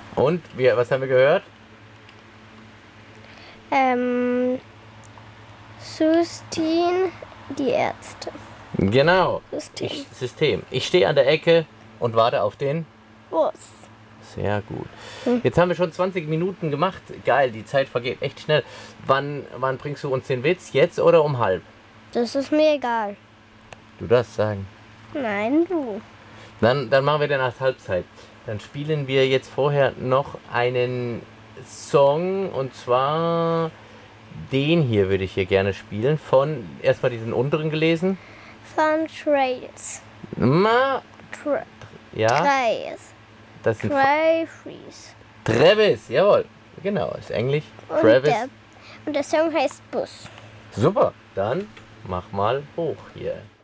Und was haben wir gehört? System, die Ärzte. Genau. System. System. Ich stehe an der Ecke und warte auf den. Bus. Sehr gut. Jetzt haben wir schon 20 Minuten gemacht. Geil, die Zeit vergeht echt schnell. Wann bringst du uns den Witz? Jetzt oder um halb? Das ist mir egal. Du darfst sagen. Nein, du. Dann machen wir den als Halbzeit. Dann spielen wir jetzt vorher noch einen Song, und zwar den hier würde ich hier gerne spielen. Von erstmal diesen unteren gelesen. Von Trails. Ja, Trails. das sind Travis. Travis, jawohl. Genau, ist Englisch. Travis. Und der Song heißt Bus. Super, dann mach mal hoch hier.